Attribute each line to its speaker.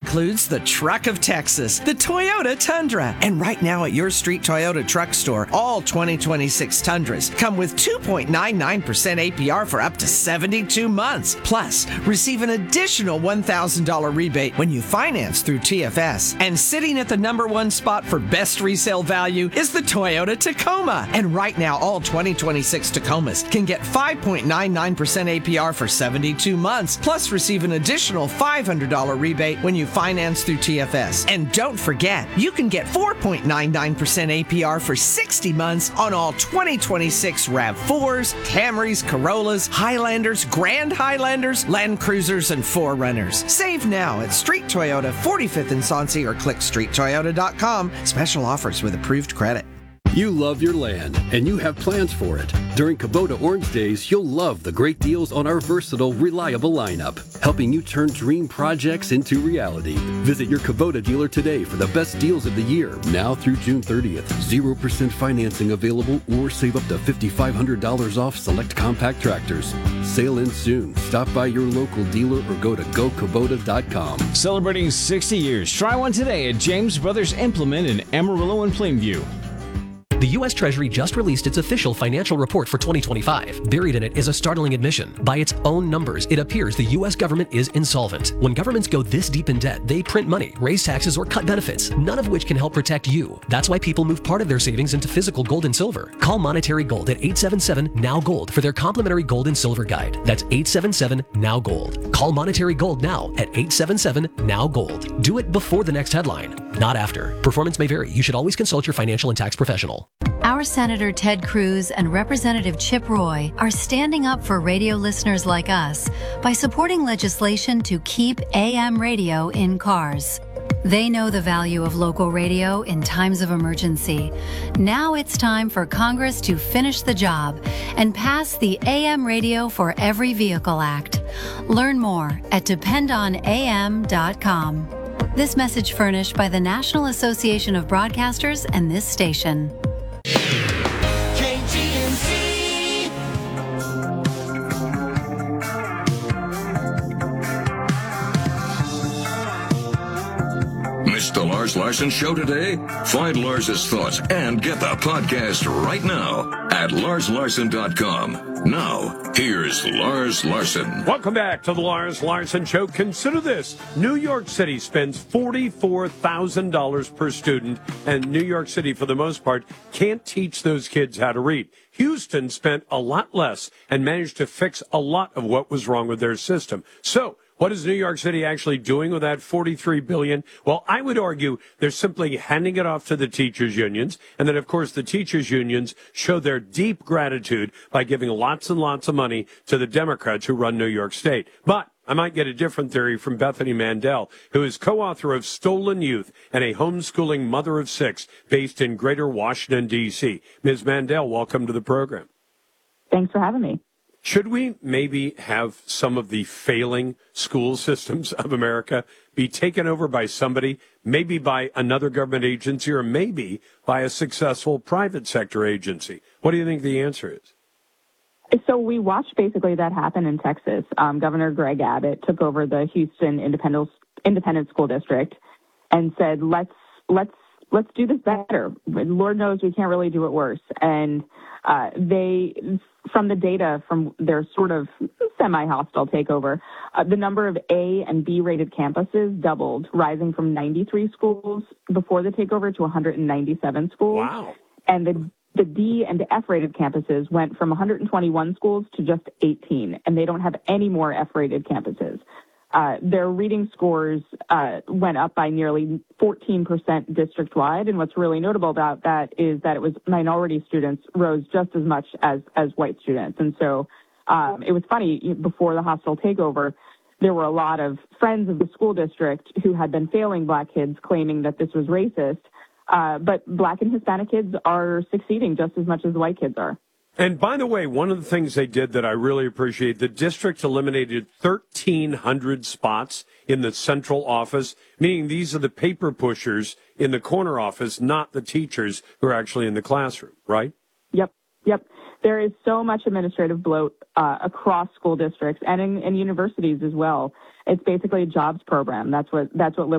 Speaker 1: includes the truck of Texas, the Toyota Tundra. And right now at your Street Toyota truck store, all 2026 Tundras come with 2.99% APR for up to 72 months. Plus, receive an additional $1,000 rebate when you finance through TFS. And sitting at the number one spot for best resale value is the Toyota Tacoma. And right now, all 2026 Tacomas can get 5.99% APR for 72 months. Plus, receive an additional $500 rebate when you finance through TFS. And don't forget, you can get 4.99% APR for 60 months on all 2026 RAV4s, Camrys, Corollas, Highlanders, Grand Highlanders, Land Cruisers, and 4Runners. Save now at Street Toyota, 45th and Soncy, or click streettoyota.com. Special offers with approved credit.
Speaker 2: You love your land, and you have plans for it. During Kubota Orange Days, you'll love the great deals on our versatile, reliable lineup, helping you turn dream projects into reality. Visit your Kubota dealer today for the best deals of the year, now through June 30th. 0% financing available, or save up to $5,500 off select compact tractors. Sale ends soon. Stop by your local dealer or go to gokubota.com.
Speaker 3: Celebrating 60 years. Try one today at James Brothers Implement in Amarillo and Plainview.
Speaker 4: The U.S. Treasury just released its official financial report for 2025. Buried in it is a startling admission. By its own numbers, it appears the U.S. government is insolvent. When governments go this deep in debt, they print money, raise taxes, or cut benefits, none of which can help protect you. That's why people move part of their savings into physical gold and silver. Call Monetary Gold at 877-NOW-GOLD for their complimentary gold and silver guide. That's 877-NOW-GOLD. Call Monetary Gold now at 877-NOW-GOLD. Do it before the next headline, not after. Performance may vary. You should always consult your financial and tax professional.
Speaker 5: Our Senator Ted Cruz and Representative Chip Roy are standing up for radio listeners like us by supporting legislation to keep AM radio in cars. They know the value of local radio in times of emergency. Now it's time for Congress to finish the job and pass the AM Radio for Every Vehicle Act. Learn more at dependonam.com. This message furnished by the National Association of Broadcasters and this station.
Speaker 6: Missed the Lars Larson Show today? Find Lars's thoughts and get the podcast right now at larslarson.com. Now, here's Lars Larson.
Speaker 7: Welcome back to the Lars Larson Show. Consider this. New York City spends $44,000 per student, and New York City, for the most part, can't teach those kids how to read. Houston spent a lot less and managed to fix a lot of what was wrong with their system. So, what is New York City actually doing with that $43 billion? Well, I would argue they're simply handing it off to the teachers' unions. And then, of course, the teachers' unions show their deep gratitude by giving lots and lots of money to the Democrats who run New York State. But I might get a different theory from Bethany Mandel, who is co-author of Stolen Youth and a homeschooling mother of six based in Greater Washington, D.C. Ms. Mandel, welcome to the program.
Speaker 8: Thanks for having me.
Speaker 7: Should we maybe have some of the failing school systems of America be taken over by somebody, maybe by another government agency, or maybe by a successful private sector agency? What do you think the answer is?
Speaker 8: So we watched basically that happen in Texas. Governor Greg Abbott took over the Houston Independent School District and said, let's do this better. Lord knows we can't really do it worse. And from the data from their sort of semi-hostile takeover, the number of A and B rated campuses doubled, rising from 93 schools before the takeover to 197 schools.
Speaker 7: Wow.
Speaker 8: And the D and F rated campuses went from 121 schools to just 18, and they don't have any more F rated campuses. Their reading scores went up by nearly 14% district-wide, and what's really notable about that is that it was minority students rose just as much as white students. And so it was funny, before the hostile takeover, there were a lot of friends of the school district who had been failing black kids claiming that this was racist, but black and Hispanic kids are succeeding just as much as the white kids are.
Speaker 7: And by the way, one of the things they did that I really appreciate, the district eliminated 1,300 spots in the central office, meaning these are the paper pushers in the corner office, not the teachers who are actually in the classroom, right?
Speaker 8: Yep. There is so much administrative bloat across school districts and in universities as well. It's basically a jobs program. That's what